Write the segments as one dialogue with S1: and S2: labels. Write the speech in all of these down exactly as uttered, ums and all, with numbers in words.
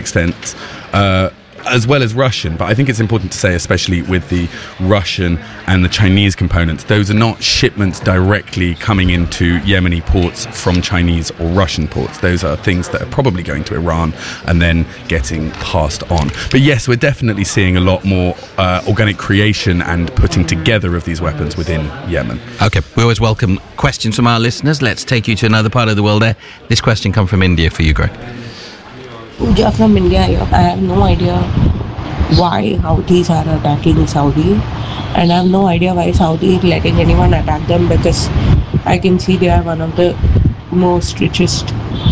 S1: extent, uh, as well as Russian. But I think it's important to say, especially with the Russian and the Chinese components, those are not shipments directly coming into Yemeni ports from Chinese or Russian ports. Those are things that are probably going to Iran and then getting passed on. But yes, we're definitely seeing a lot more uh, organic creation and putting together of these weapons within Yemen.
S2: Okay, we always welcome questions from our listeners. Let's take you to another part of the world there. This question comes from India for you, Greg.
S3: Pooja from India here. I have no idea why Houthis are attacking Saudi, and I have no idea why Saudi is letting anyone attack them, because I can see they are one of the most richest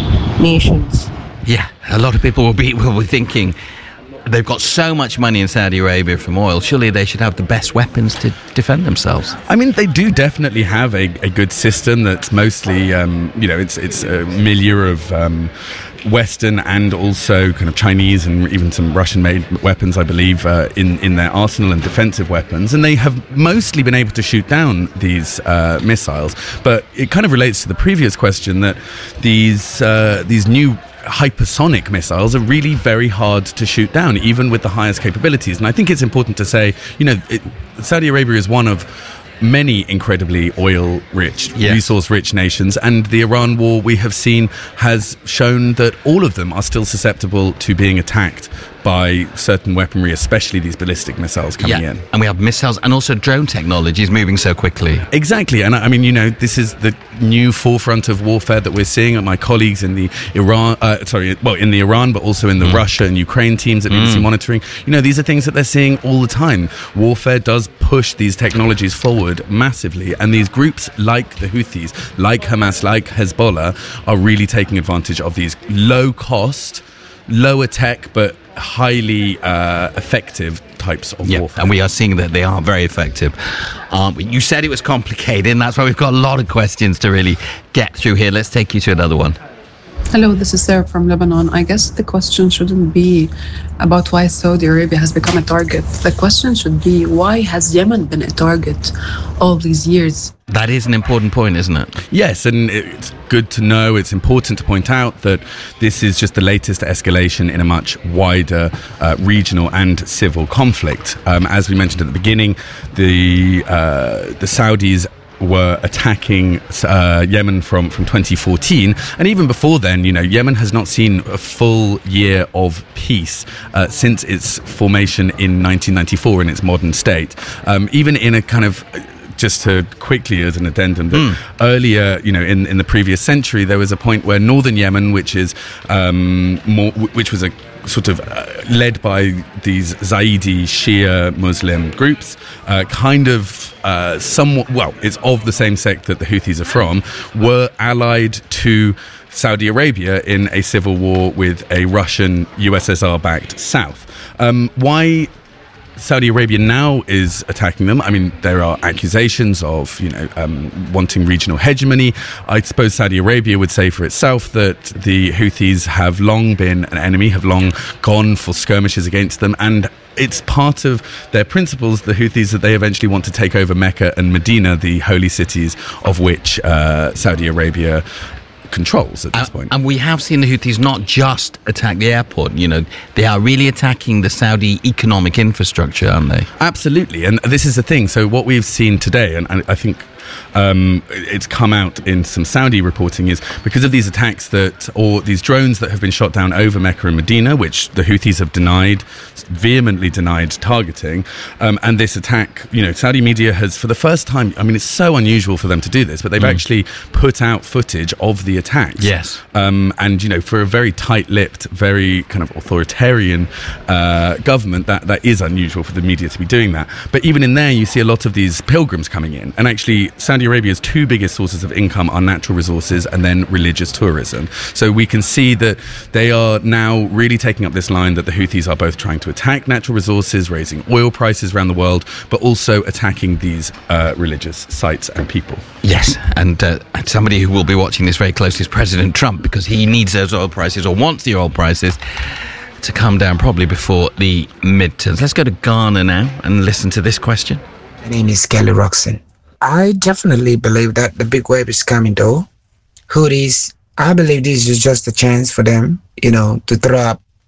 S3: nations.
S2: Yeah, a lot of people will be will be thinking they've got so much money in Saudi Arabia from oil. Surely they should have the best weapons to defend themselves.
S1: I mean, they do definitely have a, a good system that's mostly, um, you know, it's it's a milieu of Um, Western and also kind of Chinese and even some Russian-made weapons, I believe, uh, in, in their arsenal and defensive weapons. And they have mostly been able to shoot down these uh, missiles. But it kind of relates to the previous question that these uh, these new hypersonic missiles are really very hard to shoot down, even with the highest capabilities. And I think it's important to say, you know, it, Saudi Arabia is one of many incredibly oil-rich,
S2: yeah.
S1: resource-rich nations, and the Iran war we have seen has shown that all of them are still susceptible to being attacked by certain weaponry, especially these ballistic missiles coming
S2: yeah.
S1: in.
S2: And we have missiles and also drone technology is moving so quickly.
S1: Exactly. And I mean, you know, this is the new forefront of warfare that we're seeing. My colleagues in the Iran, uh, sorry, well, in the Iran, but also in the mm. Russia and Ukraine teams at B B C mm. Monitoring, you know, these are things that they're seeing all the time. Warfare does push these technologies forward massively. And these groups like the Houthis, like Hamas, like Hezbollah, are really taking advantage of these low-cost, lower tech, but highly uh, effective types of
S2: yeah,
S1: warfare.
S2: And we are seeing that they are very effective. Um, you said it was complicated, and that's why we've got a lot of questions to really get through here. Let's take you to another one.
S4: Hello, this is Sarah from Lebanon. I guess the question shouldn't be about why Saudi Arabia has become a target. The question should be, why has Yemen been a target all these years?
S2: That is an important point, isn't it?
S1: Yes, and it's good to know, it's important to point out that this is just the latest escalation in a much wider uh, regional and civil conflict. Um, as we mentioned at the beginning, the uh, the Saudis were attacking uh, Yemen from, from twenty fourteen, and even before then, you know, Yemen has not seen a full year of peace uh, since its formation in nineteen ninety-four in its modern state. Um, even in a kind of just to quickly as an addendum, that mm. earlier, you know, in, in the previous century, there was a point where northern Yemen, which is um, more, which was a sort of uh, led by these Zaidi Shia Muslim groups, uh, kind of uh, somewhat, well, it's of the same sect that the Houthis are from, were allied to Saudi Arabia in a civil war with a Russian U S S R-backed South. Um, why Saudi Arabia now is attacking them? I mean, there are accusations of, you know, um, wanting regional hegemony. I suppose Saudi Arabia would say for itself that the Houthis have long been an enemy, have long gone for skirmishes against them, and it's part of their principles, the Houthis, that they eventually want to take over Mecca and Medina, the holy cities of which uh, Saudi Arabia controls at this uh, point.
S2: And we have seen the Houthis not just attack the airport, you know, they are really attacking the Saudi economic infrastructure, aren't they?
S1: Absolutely, and this is the thing. So what we've seen today, and, and I think um, it's come out in some Saudi reporting, is because of these attacks that, or these drones that have been shot down over Mecca and Medina, which the Houthis have denied, vehemently denied targeting, um, and this attack, you know, Saudi media has, for the first time, I mean, it's so unusual for them to do this, but they've mm. actually put out footage of the attacks.
S2: Yes.
S1: Um, and, you know, for a very tight-lipped, very kind of authoritarian uh, government, that, that is unusual for the media to be doing that. But even in there, you see a lot of these pilgrims coming in, and actually Saudi Arabia's two biggest sources of income are natural resources and then religious tourism. So we can see that they are now really taking up this line that the Houthis are both trying to attack natural resources, raising oil prices around the world, but also attacking these uh, religious sites and people.
S2: Yes, and uh, somebody who will be watching this very closely is President Trump, because he needs those oil prices, or wants the oil prices to come down probably before the midterms. Let's go to Ghana now and listen to this question.
S5: My name is Kelly Roxon. I definitely believe that the big wave is coming though. Houthis, I believe this is just a chance for them, you know, to throw up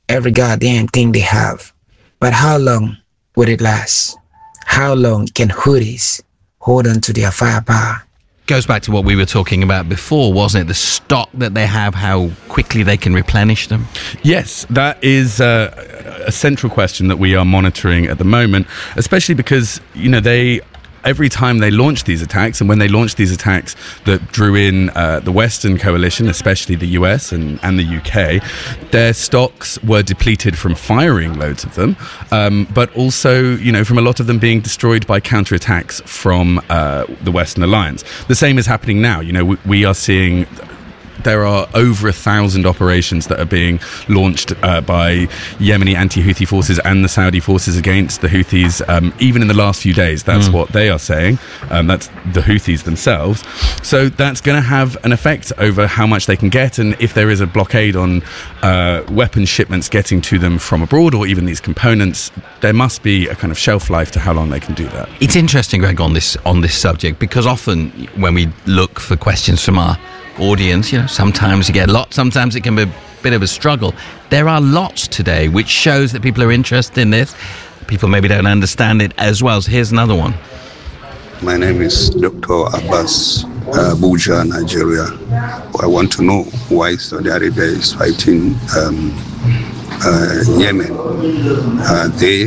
S5: every goddamn thing they have. But how long would it last? How long can Houthis hold on to their firepower?
S2: Goes back to what we were talking about before, wasn't it? The stock that they have, how quickly they can replenish them.
S1: Yes, that is uh, a central question that we are monitoring at the moment, especially because, you know, they... every time they launched these attacks, and when they launched these attacks that drew in uh, the Western coalition, especially the U S and, and the U K, their stocks were depleted from firing loads of them, um, but also, you know, from a lot of them being destroyed by counterattacks from uh, the Western alliance. The same is happening now. You know, we, we are seeing... there are over a thousand operations that are being launched uh, by Yemeni anti-Houthi forces and the Saudi forces against the Houthis, um, even in the last few days. That's mm. what they are saying. Um, that's the Houthis themselves. So that's going to have an effect over how much they can get, and if there is a blockade on uh, weapon shipments getting to them from abroad, or even these components, there must be a kind of shelf life to how long they can do that.
S2: It's interesting, Greg, on this on this subject, because often when we look for questions from our audience, you know, sometimes you get a lot, sometimes it can be a bit of a struggle. There are lots today, which shows that people are interested in this. People maybe don't understand it as well. So here's another one.
S6: My name is Doctor Abbas uh, Buja, Nigeria. I want to know why Saudi Arabia is fighting um, uh, Yemen. Uh, they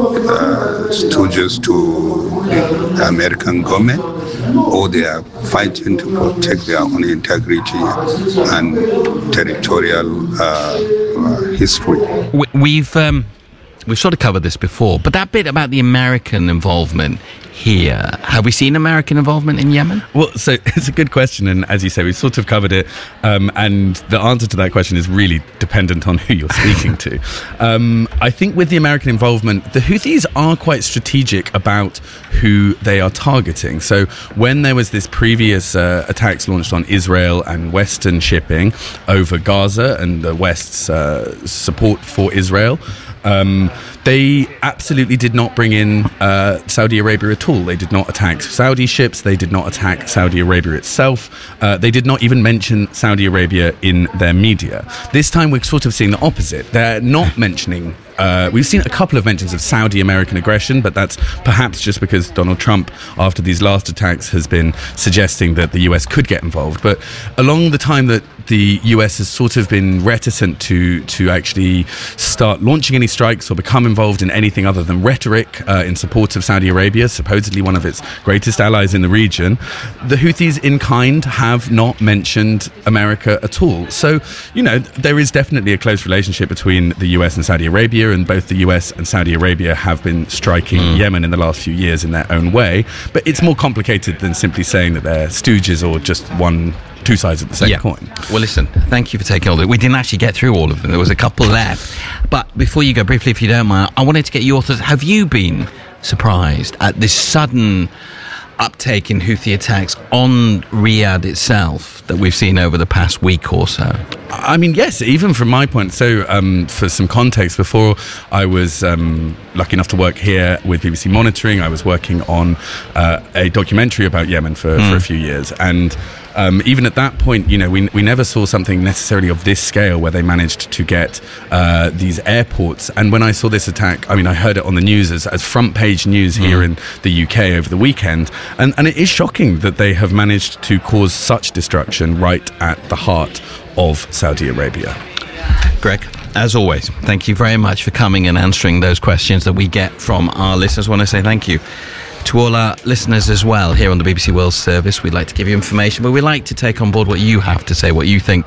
S6: uh, stooges to the American government, or they are fighting to protect their own integrity and territorial uh, uh, history.
S2: We've um, we've sort of covered this before, but that bit about the American involvement here, have we seen American involvement in Yemen?
S1: Well, so it's a good question, and as you say, we've sort of covered it, um, and the answer to that question is really dependent on who you're speaking to. Um, I think with the American involvement, the Houthis are quite strategic about who they are targeting. So when there was this previous uh, attacks launched on Israel and Western shipping over Gaza and the West's uh, support for Israel, Um, they absolutely did not bring in uh, Saudi Arabia at all. They did not attack Saudi ships. They did not attack Saudi Arabia itself. Uh, they did not even mention Saudi Arabia in their media. This time we're sort of seeing the opposite. They're not mentioning... Uh, we've seen a couple of mentions of Saudi-American aggression, but that's perhaps just because Donald Trump, after these last attacks, has been suggesting that the U S could get involved. But along the time that the U S has sort of been reticent to to actually start launching any strikes or become involved in anything other than rhetoric uh, in support of Saudi Arabia, supposedly one of its greatest allies in the region, the Houthis in kind have not mentioned America at all. So, you know, there is definitely a close relationship between the U S and Saudi Arabia, and both the U S and Saudi Arabia have been striking mm. Yemen in the last few years in their own way. But it's more complicated than simply saying that they're stooges or just one... two sides of the same
S2: yeah.
S1: coin.
S2: Well, listen, thank you for taking all of it. We didn't actually get through all of them. There was a couple left. But before you go, briefly, if you don't mind, I wanted to get your thoughts. Have you been surprised at this sudden uptake in Houthi attacks on Riyadh itself that we've seen over the past week or so?
S1: I mean, yes, even from my point. So um, for some context, before I was um, lucky enough to work here with B B C Monitoring, I was working on uh, a documentary about Yemen for, mm. for a few years. And um, even at that point, you know, we, we never saw something necessarily of this scale where they managed to get uh, these airports. And when I saw this attack, I mean, I heard it on the news as, as front page news here mm. in the U K over the weekend. And, and it is shocking that they have managed to cause such destruction right at the heart of Saudi Arabia.
S2: Greg, as always, thank you very much for coming and answering those questions that we get from our listeners. I want to say thank you to all our listeners as well here on the B B C World Service. We'd like to give you information, but we like to take on board what you have to say, what you think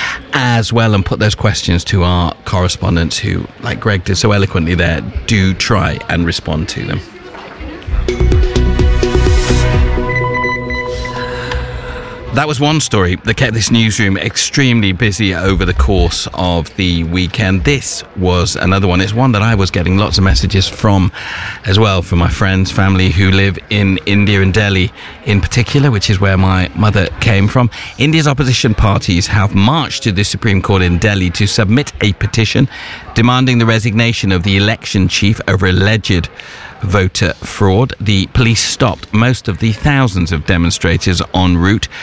S2: as well, and put those questions to our correspondents who, like Greg did so eloquently there, do try and respond to them. That was one story that kept this newsroom extremely busy over the course of the weekend. This was another one. It's one that I was getting lots of messages from as well, from my friends, family who live in India and Delhi in particular, which is where my mother came from. India's opposition parties have marched to the Supreme Court in Delhi to submit a petition demanding the resignation of the election chief over alleged voter fraud. The police stopped most of the thousands of demonstrators en route,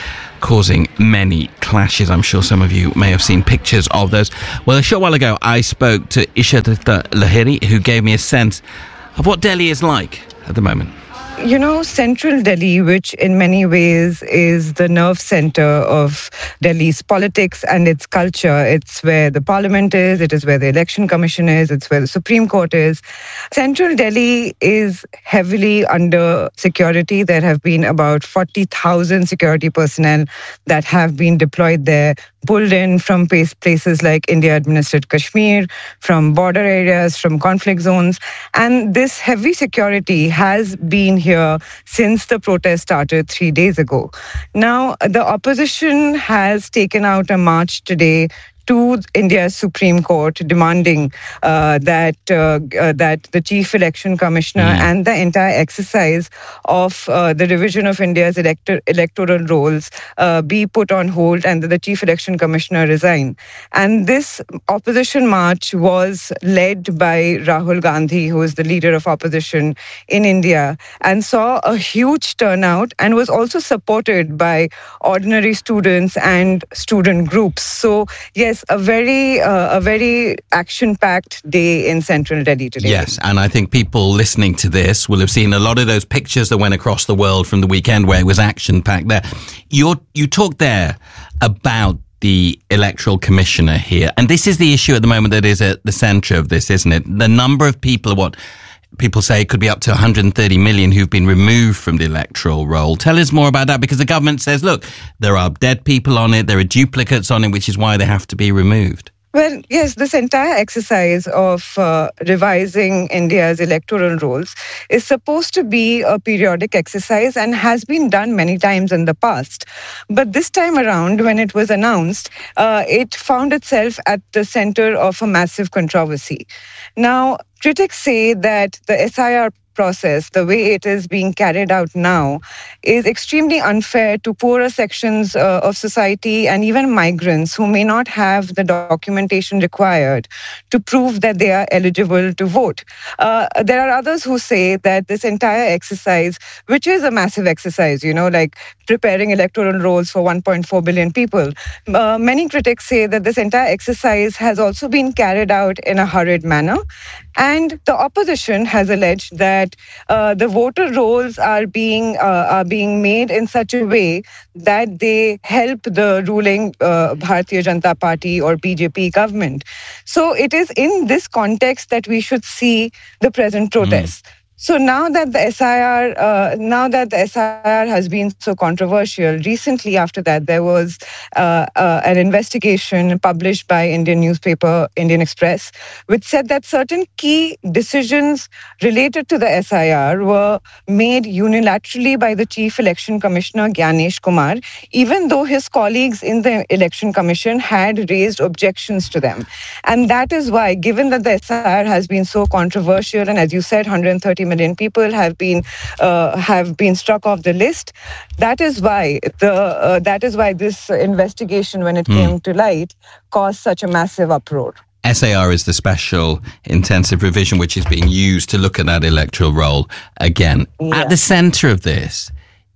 S2: causing many clashes. I'm sure some of you may have seen pictures of those. Well, a short while ago, I spoke to Ishadrita Lahiri, who gave me a sense of what Delhi is like at the moment.
S7: You know, central Delhi, which in many ways is the nerve center of Delhi's politics and its culture. It's where the parliament is, it is where the election commission is, it's where the Supreme Court is. Central Delhi is heavily under security. There have been about forty thousand security personnel that have been deployed there, pulled in from places like India-administered Kashmir, from border areas, from conflict zones. And this heavy security has been here since the protest started three days ago. Now, the opposition has taken out a march today to India's Supreme Court, demanding uh, that uh, uh, that the Chief Election Commissioner mm. and the entire exercise of uh, the revision of India's elector- electoral rolls uh, be put on hold and that the Chief Election Commissioner resign. And this opposition march was led by Rahul Gandhi, who is the leader of opposition in India, and saw a huge turnout and was also supported by ordinary students and student groups. So, yes, a very uh, a very action-packed day in central Delhi today.
S2: Yes, and I think people listening to this will have seen a lot of those pictures that went across the world from the weekend where it was action-packed there. You're, you talked there about the electoral commissioner here, and this is the issue at the moment that is at the centre of this, isn't it? The number of people, what people say could be up to one hundred thirty million who've been removed from the electoral roll. Tell us more about that, because the government says, look, there are dead people on it, there are duplicates on it, which is why they have to be removed.
S7: Well, yes, this entire exercise of uh, revising India's electoral rolls is supposed to be a periodic exercise and has been done many times in the past. But this time around, when it was announced, uh, it found itself at the center of a massive controversy. Now, critics say that the S I R process, the way it is being carried out now, is extremely unfair to poorer sections uh, of society and even migrants who may not have the documentation required to prove that they are eligible to vote. Uh, there are others who say that this entire exercise, which is a massive exercise, you know, like preparing electoral rolls for one point four billion people, uh, many critics say that this entire exercise has also been carried out in a hurried manner. And the opposition has alleged that uh, the voter rolls are being uh, are being made in such a way that they help the ruling uh, Bharatiya Janata Party or B J P government. So it is in this context that we should see the present protests. Mm. So now that the S I R, uh, now that the S I R has been so controversial, recently after that there was uh, uh, an investigation published by Indian newspaper Indian Express, which said that certain key decisions related to the S I R were made unilaterally by the Chief Election Commissioner Gyanesh Kumar, even though his colleagues in the Election Commission had raised objections to them. And that is why, given that the S I R has been so controversial, and as you said, one hundred thirty million people have been uh, have been struck off the list. That is why the uh, that is why this investigation, when it mm. came to light, caused such a massive uproar.
S2: S A R is the special intensive revision which is being used to look at that electoral roll again. Yeah. At the centre of this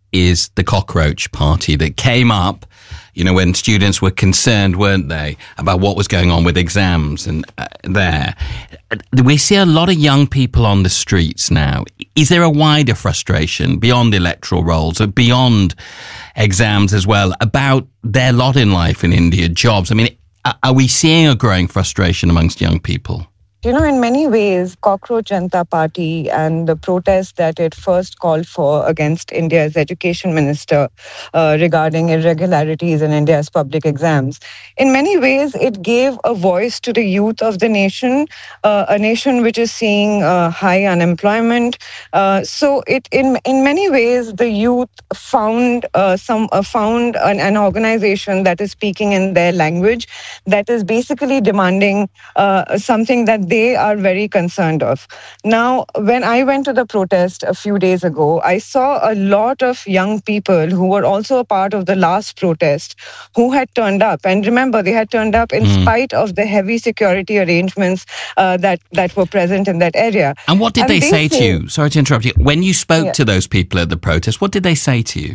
S2: is the Cockroach Party that came up, you know, when students were concerned, weren't they, about what was going on with exams and uh, there. We see a lot of young people on the streets now. Is there a wider frustration beyond electoral rolls, or beyond exams as well, about their lot in life in India, jobs? I mean, are we seeing a growing frustration amongst young people?
S7: You know, in many ways, Cockroach Janata Party and the protest that it first called for against India's education minister uh, regarding irregularities in India's public exams, in many ways, it gave a voice to the youth of the nation, uh, a nation which is seeing uh, high unemployment. Uh, so, it in in many ways, the youth found uh, some uh, found an, an organization that is speaking in their language, that is basically demanding uh, something that they are very concerned of. Now, when I went to the protest a few days ago, I saw a lot of young people who were also a part of the last protest who had turned up. And remember, they had turned up in mm. spite of the heavy security arrangements uh, that, that were present in that area.
S2: And what did
S7: and
S2: they,
S7: they
S2: say,
S7: say
S2: to you? Sorry to interrupt you. When you spoke
S7: yeah.
S2: to those people at the protest, what did they say to you?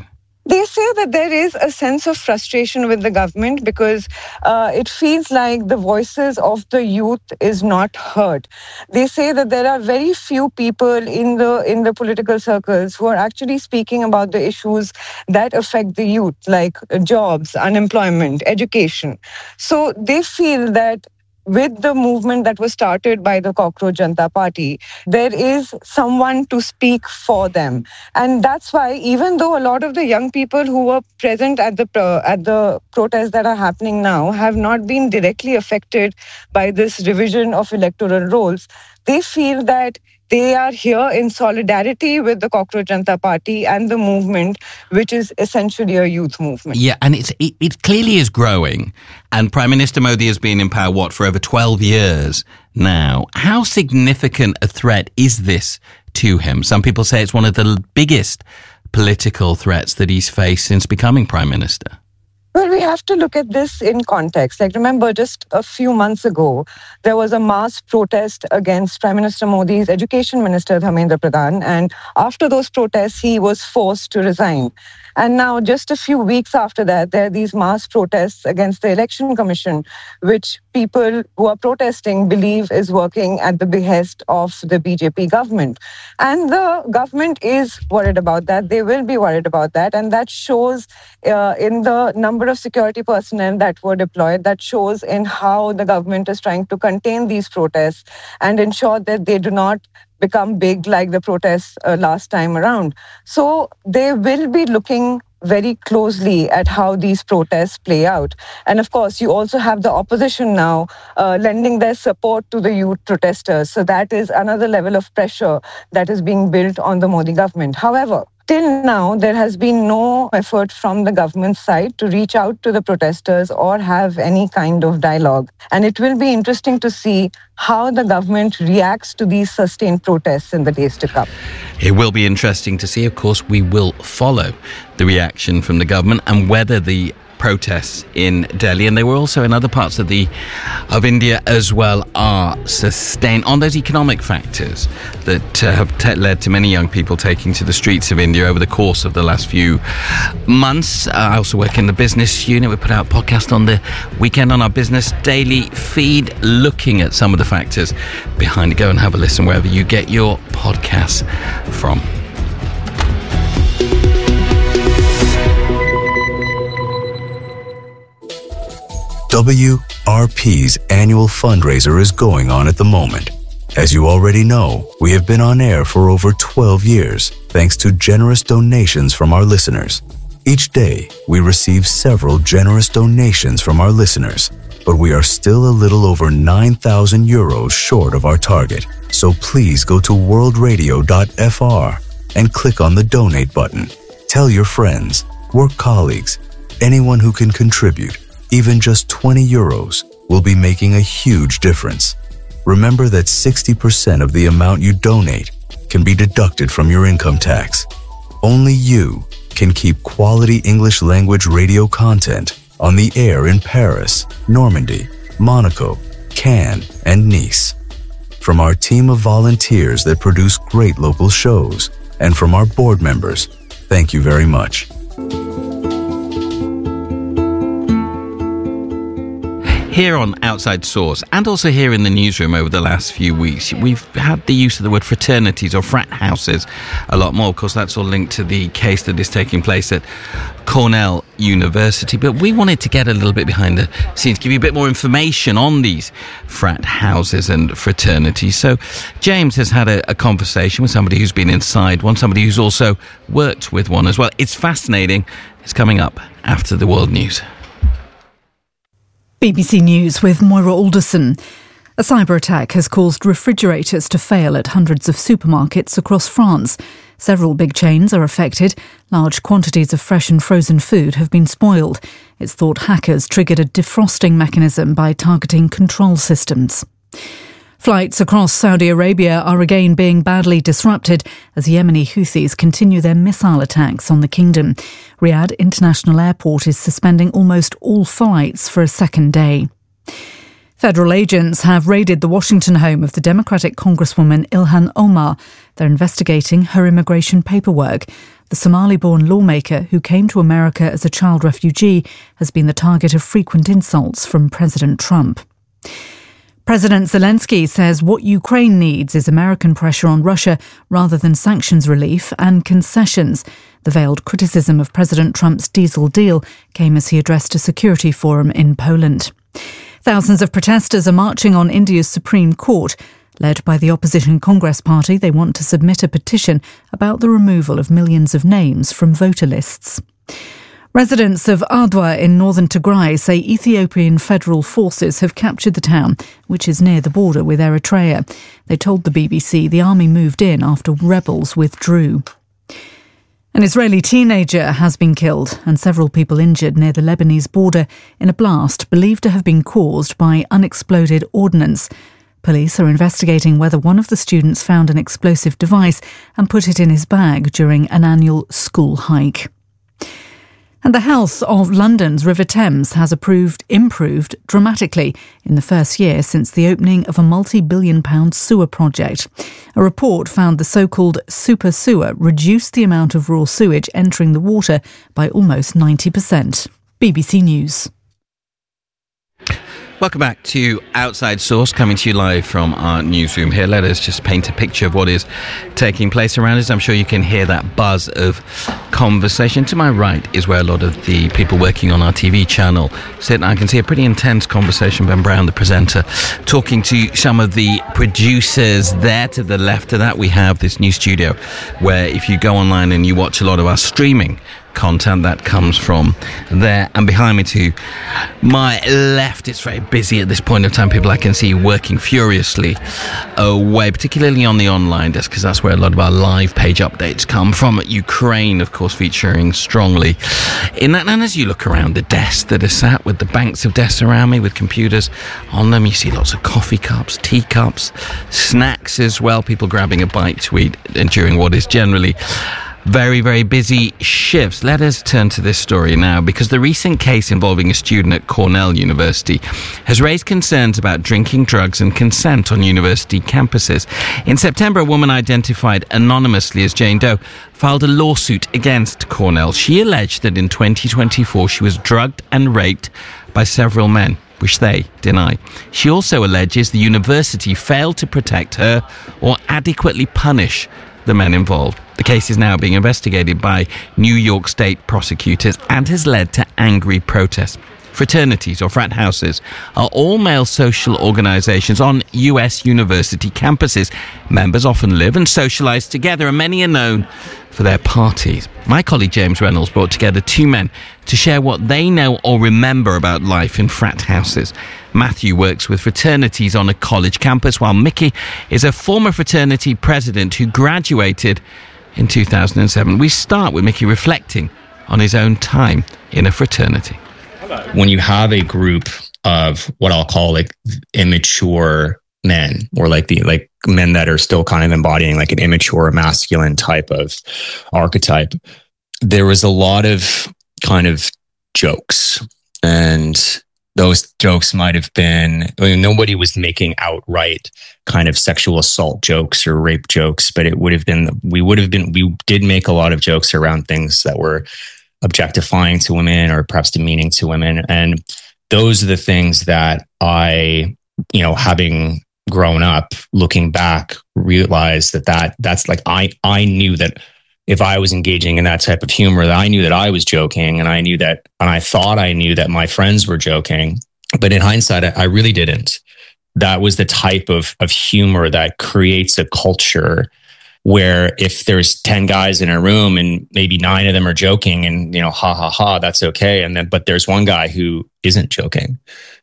S7: They say that there is a sense of frustration with the government because uh, it feels like the voices of the youth is not heard. They say that there are very few people in the in the political circles who are actually speaking about the issues that affect the youth, like jobs, unemployment, education. So they feel that with the movement that was started by the Cockroach Janata Party, there is someone to speak for them. And that's why, even though a lot of the young people who were present at the uh, at the protests that are happening now have not been directly affected by this revision of electoral rolls, they feel that they are here in solidarity with the Cockroach Janata Party and the movement, which is essentially a youth movement.
S2: Yeah, and it's, it, it clearly is growing. And Prime Minister Modi has been in power, what, for over twelve years now. How significant a threat is this to him? Some people say it's one of the biggest political threats that he's faced since becoming Prime Minister.
S7: Well, we have to look at this in context. Like, remember, just a few months ago, there was a mass protest against Prime Minister Modi's Education Minister, Dharmendra Pradhan. And after those protests, he was forced to resign. And now, just a few weeks after that, there are these mass protests against the Election Commission, which people who are protesting believe is working at the behest of the B J P government. And the government is worried about that. They will be worried about that. And that shows uh, in the number of security personnel that were deployed. That shows in how the government is trying to contain these protests and ensure that they do not become big like the protests uh, last time around. So they will be looking very closely at how these protests play out. And of course, you also have the opposition now uh, lending their support to the youth protesters. So that is another level of pressure that is being built on the Modi government. However, till now, there has been no effort from the government side to reach out to the protesters or have any kind of dialogue. And it will be interesting to see how the government reacts to these sustained protests in the days to come.
S2: It will be interesting to see. Of course, we will follow the reaction from the government and whether the protests in Delhi, and they were also in other parts of the of India as well, are sustained on those economic factors that uh, have te- led to many young people taking to the streets of India over the course of the last few months. Uh, I also work in the business unit. We put out a podcast on the weekend on our Business Daily feed looking at some of the factors behind it. Go and have a listen wherever you get your podcasts from.
S8: W R P's annual fundraiser is going on at the moment. As you already know, we have been on air for over twelve years, thanks to generous donations from our listeners. Each day, we receive several generous donations from our listeners, but we are still a little over nine thousand euros short of our target. So please go to world radio dot f r and click on the donate button. Tell your friends, work colleagues, anyone who can contribute. Even just twenty euros will be making a huge difference. Remember that sixty percent of the amount you donate can be deducted from your income tax. Only you can keep quality English language radio content on the air in Paris, Normandy, Monaco, Cannes, and Nice. From our team of volunteers that produce great local shows, and from our board members, thank you very much.
S2: Here on Outside Source, and also here in the newsroom over the last few weeks, we've had the use of the word fraternities or frat houses a lot more. Of course, that's all linked to the case that is taking place at Cornell University. But we wanted to get a little bit behind the scenes, give you a bit more information on these frat houses and fraternities. So James has had a, a conversation with somebody who's been inside one, somebody who's also worked with one as well. It's fascinating. It's coming up after the world news.
S9: B B C News with Moira Alderson. A cyber attack has caused refrigerators to fail at hundreds of supermarkets across France. Several big chains are affected. Large quantities of fresh and frozen food have been spoiled. It's thought hackers triggered a defrosting mechanism by targeting control systems. Flights across Saudi Arabia are again being badly disrupted as Yemeni Houthis continue their missile attacks on the kingdom. Riyadh International Airport is suspending almost all flights for a second day. Federal agents have raided the Washington home of the Democratic Congresswoman Ilhan Omar. They're investigating her immigration paperwork. The Somali-born lawmaker, who came to America as a child refugee, has been the target of frequent insults from President Trump. President Zelensky says what Ukraine needs is American pressure on Russia rather than sanctions relief and concessions. The veiled criticism of President Trump's diesel deal came as he addressed a security forum in Poland. Thousands of protesters are marching on India's Supreme Court. Led by the opposition Congress Party, they want to submit a petition about the removal of millions of names from voter lists. Residents of Adwa in northern Tigray say Ethiopian federal forces have captured the town, which is near the border with Eritrea. They told the B B C the army moved in after rebels withdrew. An Israeli teenager has been killed and several people injured near the Lebanese border in a blast believed to have been caused by unexploded ordnance. Police are investigating whether one of the students found an explosive device and put it in his bag during an annual school hike. And the health of London's River Thames has approved, improved dramatically in the first year since the opening of a multi-billion pound sewer project. A report found the so-called super sewer reduced the amount of raw sewage entering the water by almost ninety percent. B B C News.
S2: Welcome back to Outside Source, coming to you live from our newsroom here. Let us just paint a picture of what is taking place around us. I'm sure you can hear that buzz of conversation. To my right is where a lot of the people working on our T V channel sit. And I can see a pretty intense conversation. Ben Brown, the presenter, talking to some of the producers there. To the left of that, we have this new studio where if you go online and you watch a lot of our streaming content, that comes from there. And behind me to my left, it's very busy at this point of time. People I can see working furiously away, particularly on the online desk, because that's where a lot of our live page updates come from. Ukraine, of course, featuring strongly in that. And as you look around the desks that are sat with the banks of desks around me with computers on them, you see lots of coffee cups, teacups, snacks as well, people grabbing a bite to eat during what is generally very, very busy shifts. Let us turn to this story now, because the recent case involving a student at Cornell University has raised concerns about drinking, drugs and consent on university campuses. In September, a woman identified anonymously as Jane Doe filed a lawsuit against Cornell. She alleged that in twenty twenty-four she was drugged and raped by several men, which they deny. She also alleges the university failed to protect her or adequately punish the men involved. The case is now being investigated by New York State prosecutors and has led to angry protests. Fraternities, or frat houses, are all-male social organizations on U S university campuses. Members often live and socialize together, and many are known for their parties. My colleague James Reynolds brought together two men to share what they know or remember about life in frat houses. Matthew works with fraternities on a college campus, while Mickey is a former fraternity president who graduated in two thousand seven. We start with Mickey reflecting on his own time in a fraternity.
S10: When you have a group of what I'll call like immature men, or like the like men that are still kind of embodying like an immature masculine type of archetype, there was a lot of kind of jokes, and those jokes might have been, I mean, nobody was making outright kind of sexual assault jokes or rape jokes, but it would have been, we would have been, we did make a lot of jokes around things that were objectifying to women or perhaps demeaning to women. And those are the things that I, you know, having grown up, looking back, realized that, that that's like, I, I knew that if I was engaging in that type of humor, that I knew that I was joking, and I knew that, and I thought I knew that my friends were joking, but in hindsight, I really didn't. That was the type of, of humor that creates a culture where if there's ten guys in a room and maybe nine of them are joking and, you know, ha ha ha, that's okay. And then, but there's one guy who isn't joking,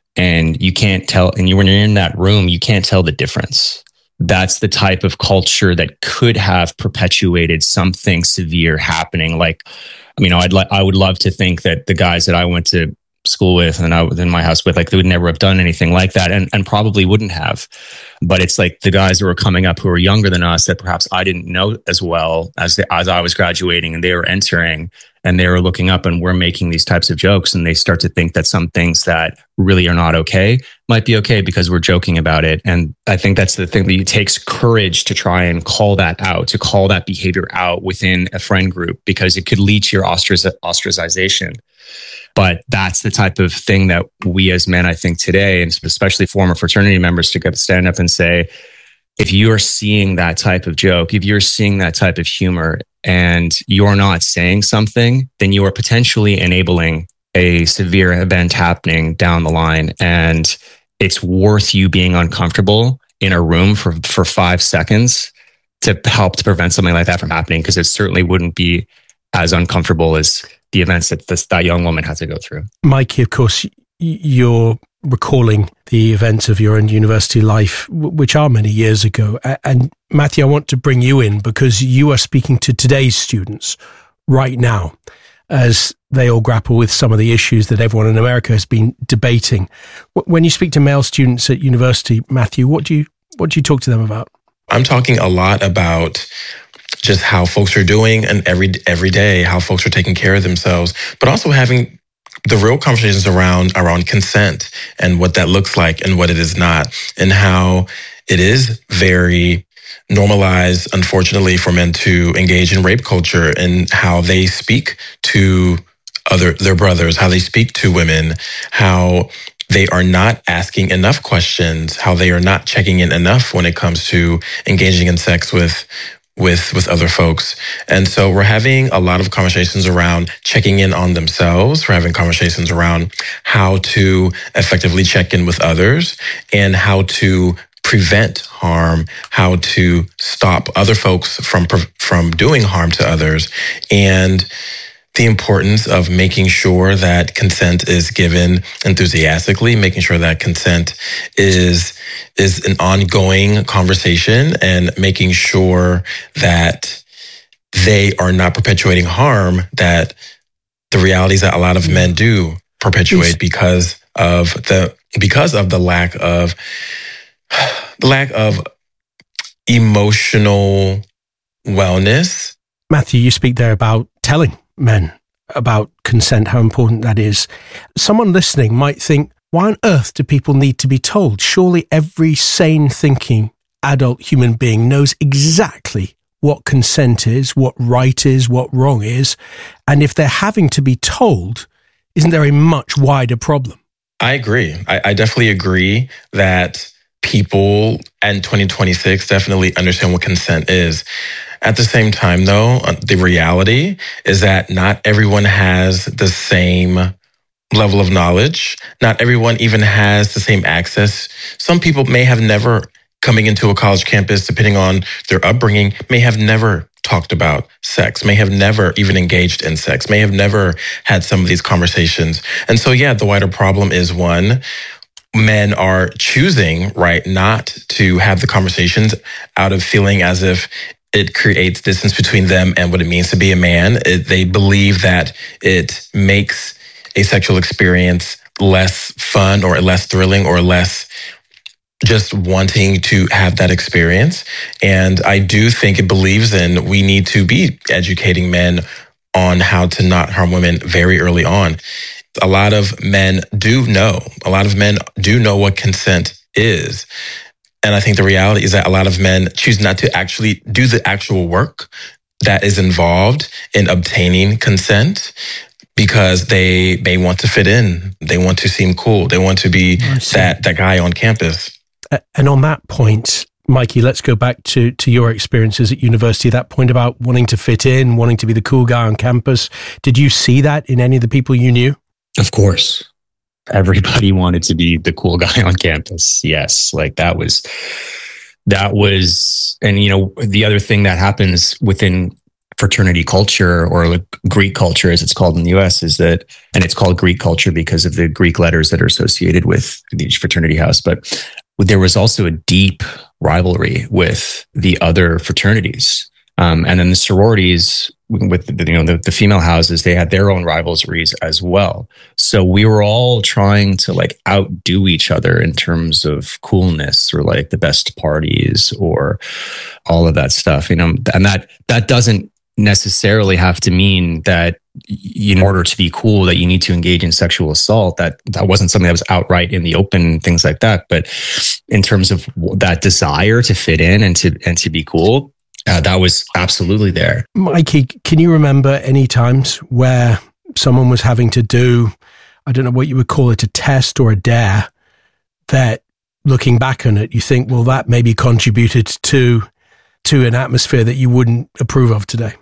S10: and you can't tell, and you, when you're in that room, you can't tell the difference. That's the type of culture that could have perpetuated something severe happening. Like, you know, I'd like, I would love to think that the guys that I went to school with and I was in my house with, like, they would never have done anything like that, and, and probably wouldn't have. But it's like the guys that were coming up who were younger than us that perhaps I didn't know as well as the, as I was graduating and they were entering, and they were looking up and we're making these types of jokes, and they start to think that some things that really are not okay might be okay because we're joking about it. And I think that's the thing, that it takes courage to try and call that out, to call that behavior out within a friend group, because it could lead to your ostrac- ostracization. But that's the type of thing that we as men, I think today, and especially former fraternity members, to get stand up and say, if you're seeing that type of joke, if you're seeing that type of humor and you're not saying something, then you are potentially enabling a severe event happening down the line. And it's worth you being uncomfortable in a room for, for five seconds to help to prevent something like that from happening, because it certainly wouldn't be as uncomfortable as the events that this, that young woman had to go through.
S11: Mikey, of course, you're recalling the events of your own university life, which are many years ago. And Matthew, I want to bring you in because you are speaking to today's students right now as they all grapple with some of the issues that everyone in America has been debating. When you speak to male students at university, Matthew, what do you what do you talk to them about?
S12: I'm talking a lot about just how folks are doing and every every day, how folks are taking care of themselves, but also having the real conversations around around consent and what that looks like and what it is not, and how it is very normalized, unfortunately, for men to engage in rape culture, and how they speak to other their brothers, how they speak to women, how they are not asking enough questions, how they are not checking in enough when it comes to engaging in sex with with with other folks. And so we're having a lot of conversations around checking in on themselves. We're having conversations around how to effectively check in with others and how to prevent harm, how to stop other folks from from doing harm to others, and the importance of making sure that consent is given enthusiastically, making sure that consent is is an ongoing conversation, and making sure that they are not perpetuating harm that the realities that a lot of men do perpetuate because of the because of the lack of the lack of emotional wellness.
S11: Matthew, you speak there about telling men about consent, how important that is. Someone listening might think, why on earth do people need to be told? Surely every sane thinking adult human being knows exactly what consent is, what right is, what wrong is. And if they're having to be told, isn't there a much wider problem?
S12: I agree. I, I definitely agree that people in twenty twenty-six definitely understand what consent is. At the same time, though, the reality is that not everyone has the same level of knowledge. Not everyone even has the same access. Some people may have never, coming into a college campus, depending on their upbringing, may have never talked about sex, may have never even engaged in sex, may have never had some of these conversations. And so, yeah, the wider problem is, one, men are choosing, right, not to have the conversations out of feeling as if it creates distance between them and what it means to be a man. It, they believe that it makes a sexual experience less fun or less thrilling or less just wanting to have that experience. And I do think it believes in we need to be educating men on how to not harm women very early on. A lot of men do know, a lot of men do know what consent is. And I think the reality is that a lot of men choose not to actually do the actual work that is involved in obtaining consent because they they want to fit in. They want to seem cool. They want to be that, that guy on campus.
S11: And on that point, Mikey, let's go back to, to your experiences at university, that point about wanting to fit in, wanting to be the cool guy on campus. Did you see that in any of the people you knew?
S10: Of course. Everybody wanted to be the cool guy on campus. Yes. Like that was, that was, and you know, the other thing that happens within fraternity culture, or like Greek culture as it's called in the U S, is that, and it's called Greek culture because of the Greek letters that are associated with each fraternity house. But there was also a deep rivalry with the other fraternities. Um, and then the sororities with the, you know the, the female houses, they had their own rivalries as well. So we were all trying to like outdo each other in terms of coolness, or like the best parties, or all of that stuff. You know, and that that doesn't necessarily have to mean that in order to be cool, that you need to engage in sexual assault. That that wasn't something that was outright in the open, things like that. But in terms of that desire to fit in and to and to be cool, uh, that was absolutely there.
S11: Mikey, can you remember any times where someone was having to do, I don't know what you would call it, a test or a dare, that looking back on it, you think, well, that maybe contributed to to an atmosphere that you wouldn't approve of today?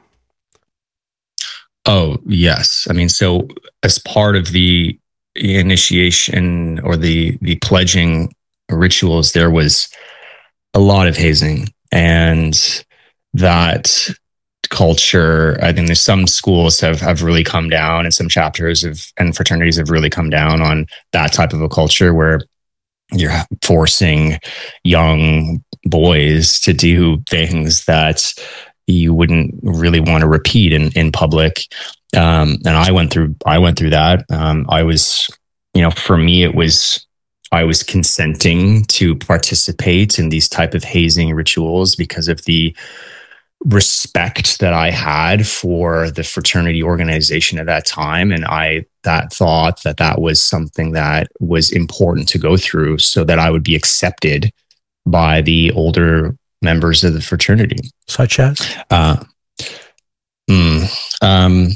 S10: Oh, yes. I mean, so as part of the initiation or the the pledging rituals, there was a lot of hazing, and that culture, I think there's some schools have, have really come down, and some chapters of and fraternities have really come down on that type of a culture where you're forcing young boys to do things that you wouldn't really want to repeat in, in public. Um, and I went through, I went through that. Um, I was, you know, for me, it was, I was consenting to participate in these type of hazing rituals because of the respect that I had for the fraternity organization at that time. And I, that thought that that was something that was important to go through so that I would be accepted by the older members of the fraternity.
S11: Such as?
S10: Uh, mm, um,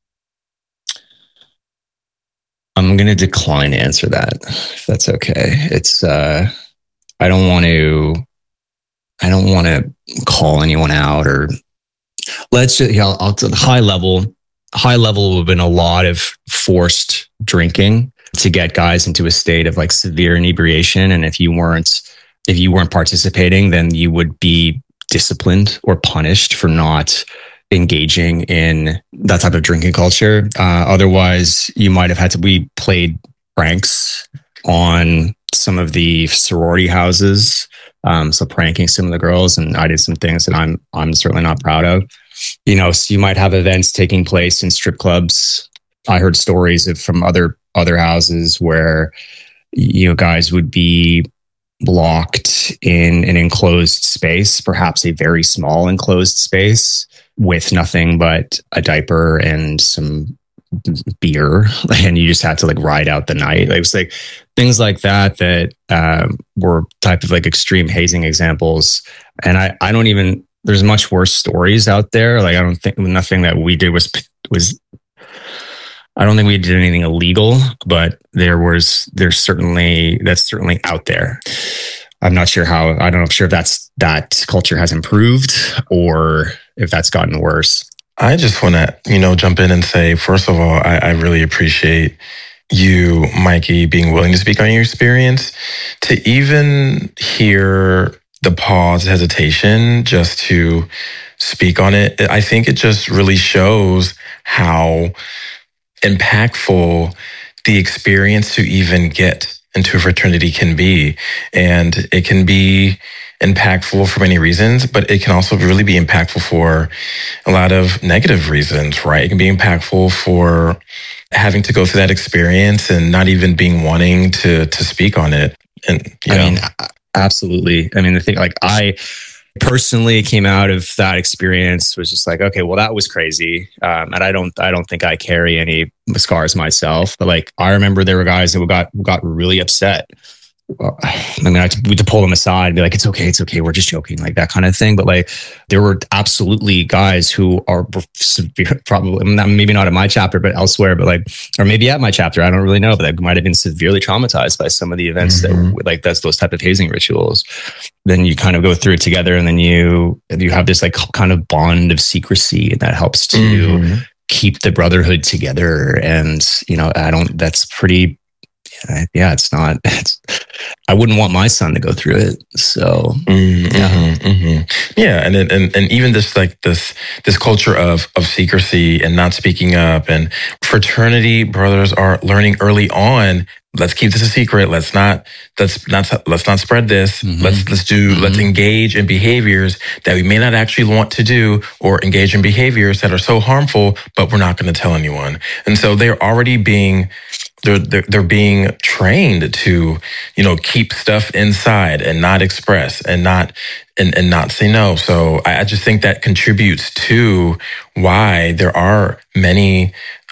S10: I'm going to decline to answer that, if that's okay. It's, uh, I don't want to, I don't want to call anyone out, or let's just, you know, I'll, to the high level, high level would have been a lot of forced drinking to get guys into a state of like severe inebriation. And if you weren't, if you weren't participating, then you would be disciplined or punished for not engaging in that type of drinking culture. Uh, otherwise, you might have had to, we played pranks on some of the sorority houses. Um, so pranking some of the girls, and I did some things that I'm, I'm certainly not proud of. You know, so you might have events taking place in strip clubs. I heard stories of from other, other houses where, you know, guys would be blocked in an enclosed space, perhaps a very small enclosed space with nothing but a diaper and some beer, and you just had to like ride out the night. Like, it was like things like that that um, were type of like extreme hazing examples. And I, I don't even, there's much worse stories out there. Like, I don't think nothing that we did was was I don't think we did anything illegal, but there was, there's certainly, that's certainly out there. I'm not sure how, I don't know, sure if that's, that culture has improved or if that's gotten worse.
S12: I just want to, you know, jump in and say, first of all, I, I really appreciate you, Mikey, being willing to speak on your experience, to even hear the pause, hesitation, just to speak on it. I think it just really shows how impactful the experience to even get into a fraternity can be. And it can be impactful for many reasons, but it can also really be impactful for a lot of negative reasons, right? It can be impactful for having to go through that experience and not even being wanting to to speak on it. And you
S10: I
S12: know.
S10: mean, absolutely. I mean, the thing, like, I personally came out of that experience was just like, okay, well, that was crazy. Um, and I don't, I don't think I carry any scars myself, but like, I remember there were guys that got, got really upset. I mean, I had to, to pull them aside and be like, it's okay, it's okay, we're just joking, like that kind of thing. But like, there were absolutely guys who are severe, probably maybe not at my chapter, but elsewhere, but like, or maybe at my chapter, I don't really know, but they might have been severely traumatized by some of the events mm-hmm. that, like, that's those type of hazing rituals. Then you kind of go through it together, and then you you have this like kind of bond of secrecy, and that helps to mm-hmm. keep the brotherhood together. And you know, I don't. That's pretty. Yeah, it's not. It's, I wouldn't want my son to go through it. So
S12: mm-hmm, yeah, mm-hmm. yeah, and and and even this like this this culture of of secrecy and not speaking up, and fraternity brothers are learning early on. Let's keep this a secret. Let's not. Let's not. Let's not spread this. Mm-hmm. Let's let's do. Mm-hmm. Let's engage in behaviors that we may not actually want to do, or engage in behaviors that are so harmful, but we're not going to tell anyone. And so they're already being. They're, they're they're being trained to, you know, keep stuff inside and not express and not and, and not say no. So I, I just think that contributes to why there are many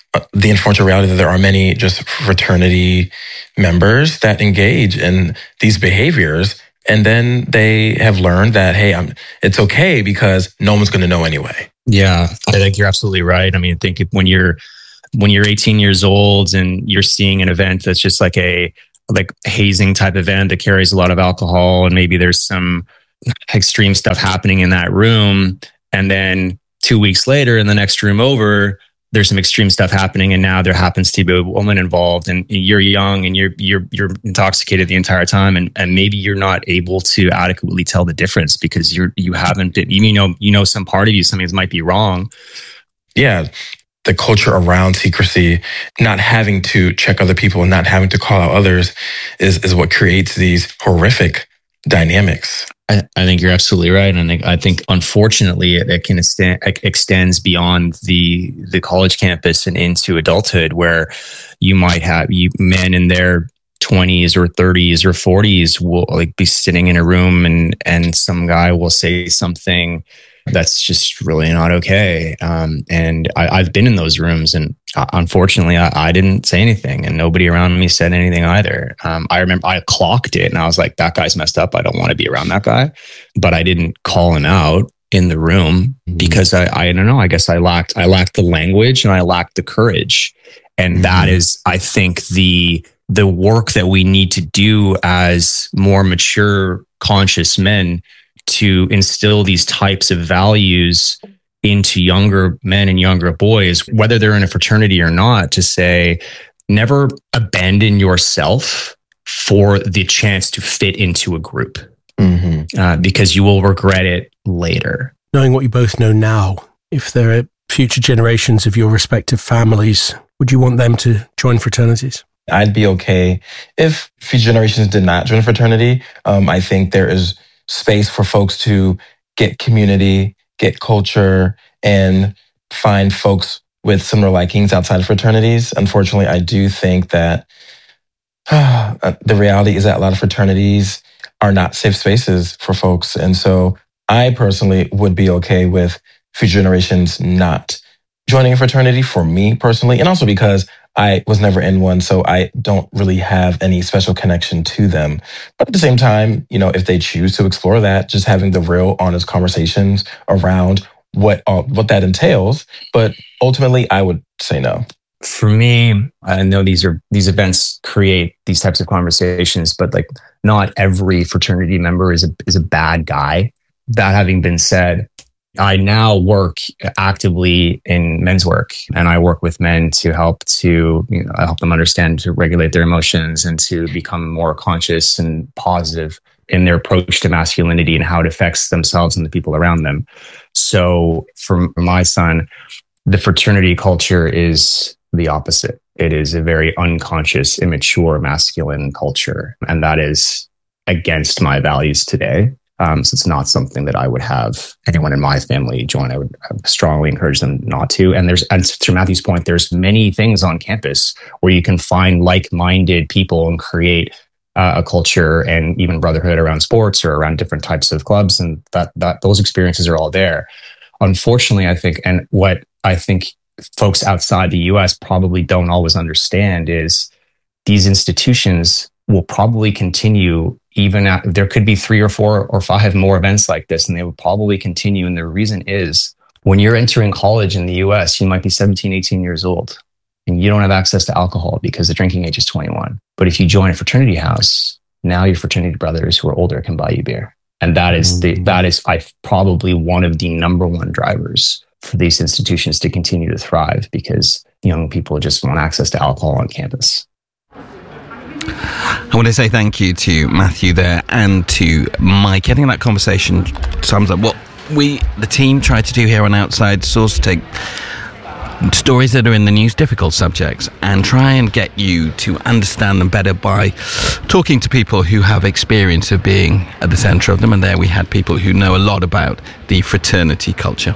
S12: uh, the unfortunate reality that there are many just fraternity members that engage in these behaviors, and then they have learned that, hey, I'm, it's okay because no one's going to know anyway.
S10: Yeah, I think you're absolutely right. I mean, I think when you're when you're eighteen years old and you're seeing an event that's just like a like hazing type event that carries a lot of alcohol, and maybe there's some extreme stuff happening in that room, and then two weeks later in the next room over, there's some extreme stuff happening, and now there happens to be a woman involved, and you're young and you're you're you're intoxicated the entire time, and and maybe you're not able to adequately tell the difference because you're you haven't you know you know some part of you something might be wrong.
S12: Yeah. The culture around secrecy, not having to check other people and not having to call out others is, is what creates these horrific dynamics.
S10: I, I think you're absolutely right. And I, I think, unfortunately, it, it can extend, it extends beyond the the college campus and into adulthood, where you might have you men in their twenties or thirties or forties will like be sitting in a room and and some guy will say something that's just really not okay. Um, and I, I've been in those rooms, and uh, unfortunately, I, I didn't say anything, and nobody around me said anything either. Um, I remember I clocked it, and I was like, "That guy's messed up. I don't want to be around that guy." But I didn't call him out in the room because I, I don't know. I guess I lacked, I lacked the language, and I lacked the courage, and mm-hmm. that is, I think, the the work that we need to do as more mature, conscious men, to instill these types of values into younger men and younger boys, whether they're in a fraternity or not, to say, never abandon yourself for the chance to fit into a group, mm-hmm. uh, because you will regret it later.
S11: Knowing what you both know now, if there are future generations of your respective families, would you want them to join fraternities?
S12: I'd be okay if future generations did not join a fraternity. Um, I think there is space for folks to get community, get culture, and find folks with similar likings outside of fraternities. Unfortunately, I do think that uh, the reality is that a lot of fraternities are not safe spaces for folks. And so I personally would be okay with future generations not joining a fraternity, for me personally, and also because I was never in one, so I don't really have any special connection to them. But at the same time, you know, if they choose to explore that, just having the real, honest conversations around what uh, what that entails. But ultimately, I would say no.
S10: For me, I know these are these events create these types of conversations, but like not every fraternity member is a is a bad guy. That having been said, I now work actively in men's work, and I work with men to help to you know, help them understand, to regulate their emotions, and to become more conscious and positive in their approach to masculinity and how it affects themselves and the people around them. So for my son, the fraternity culture is the opposite. It is a very unconscious, immature, masculine culture, and that is against my values today. Um, so it's not something that I would have anyone in my family join. I would strongly encourage them not to. And there's, and to Matthew's point, there's many things on campus where you can find like-minded people and create uh, a culture and even brotherhood around sports or around different types of clubs. And that, that those experiences are all there. Unfortunately, I think, and what I think folks outside the U S probably don't always understand is these institutions will probably continue. Even at, there could be three or four or five more events like this, and they would probably continue. And the reason is, when you're entering college in the U S, you might be seventeen, eighteen years old, and you don't have access to alcohol because the drinking age is twenty-one. But if you join a fraternity house, now your fraternity brothers who are older can buy you beer. And that is the, that is I probably one of the number one drivers for these institutions to continue to thrive, because young people just want access to alcohol on campus.
S2: I want to say thank you to Matthew there and to Mike. I think that conversation sums up what we, the team, try to do here on Outside Source: take stories that are in the news, difficult subjects, and try and get you to understand them better by talking to people who have experience of being at the centre of them. And there we had people who know a lot about the fraternity culture.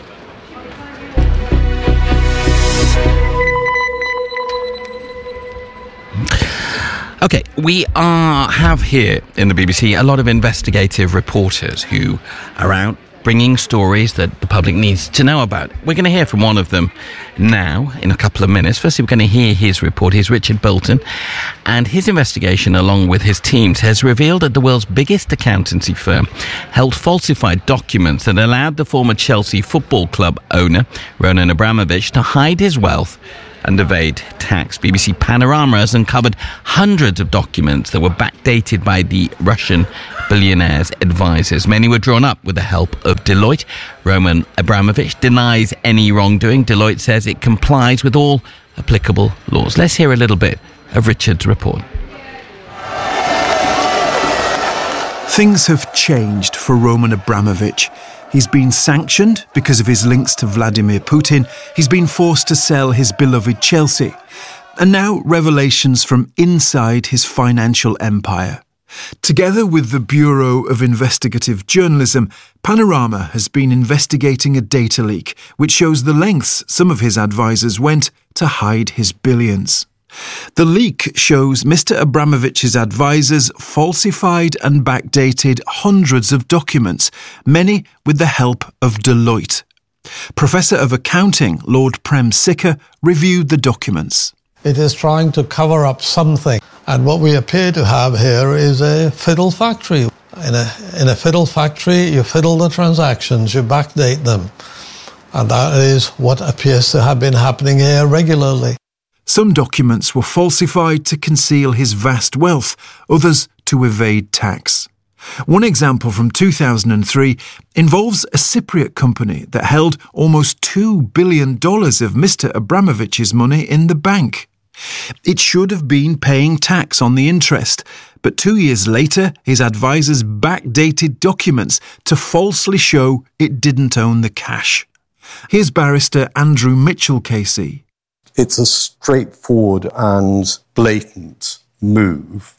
S2: Okay, we are have here in the B B C a lot of investigative reporters who are out bringing stories that the public needs to know about. We're going to hear from one of them now in a couple of minutes. Firstly, we're going to hear his report. Here's Richard Bolton, and his investigation, along with his teams, has revealed that the world's biggest accountancy firm held falsified documents that allowed the former Chelsea Football Club owner, Roman Abramovich, to hide his wealth and evade tax. B B C Panorama has uncovered hundreds of documents that were backdated by the Russian billionaire's advisors. Many were drawn up with the help of Deloitte. Roman Abramovich denies any wrongdoing. Deloitte says it complies with all applicable laws. Let's hear a little bit of Richard's report.
S13: Things have changed for Roman Abramovich. He's been sanctioned because of his links to Vladimir Putin. He's been forced to sell his beloved Chelsea. And now revelations from inside his financial empire. Together with the Bureau of Investigative Journalism, Panorama has been investigating a data leak which shows the lengths some of his advisors went to hide his billions. The leak shows Mister Abramovich's advisors falsified and backdated hundreds of documents, many with the help of Deloitte. Professor of Accounting Lord Prem Sikka reviewed the documents.
S14: It is trying to cover up something, and what we appear to have here is a fiddle factory. In a, in a fiddle factory, you fiddle the transactions, you backdate them, and that is what appears to have been happening here regularly.
S13: Some documents were falsified to conceal his vast wealth, others to evade tax. One example from two thousand three involves a Cypriot company that held almost two billion dollars of Mister Abramovich's money in the bank. It should have been paying tax on the interest, but two years later his advisors backdated documents to falsely show it didn't own the cash. Here's barrister Andrew Mitchell-K C.
S15: It's a straightforward and blatant move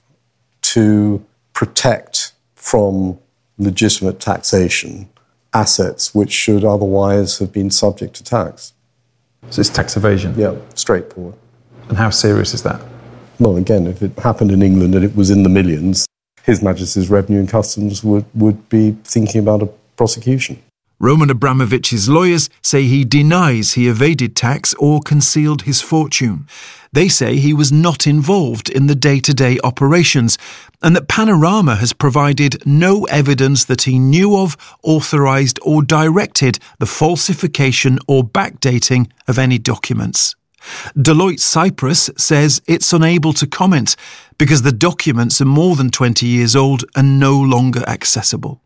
S15: to protect from legitimate taxation assets which should otherwise have been subject to tax.
S16: So it's tax evasion?
S15: Yeah, straightforward.
S16: And how serious is that?
S15: Well, again, if it happened in England and it was in the millions, His Majesty's Revenue and Customs would, would be thinking about a prosecution.
S13: Roman Abramovich's lawyers say he denies he evaded tax or concealed his fortune. They say he was not involved in the day-to-day operations and that Panorama has provided no evidence that he knew of, authorised or directed the falsification or backdating of any documents. Deloitte Cyprus says it's unable to comment because the documents are more than twenty years old and no longer accessible.